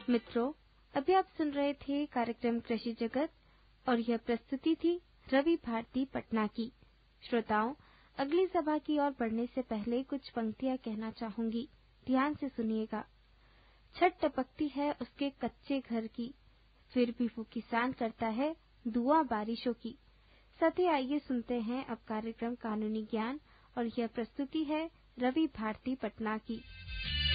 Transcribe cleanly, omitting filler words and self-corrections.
मित्रों, अभी आप सुन रहे थे कार्यक्रम कृषि जगत और यह प्रस्तुति थी रवि भारती पटना की। श्रोताओं, अगली सभा की ओर बढ़ने से पहले कुछ पंक्तियां कहना चाहूंगी, ध्यान से सुनिएगा। छठ टपकती है उसके कच्चे घर की, फिर भी वो किसान करता है दुआ बारिशों की। साथ ही आइए सुनते हैं अब कार्यक्रम कानूनी ज्ञान और यह प्रस्तुति है रवि भारती पटना की।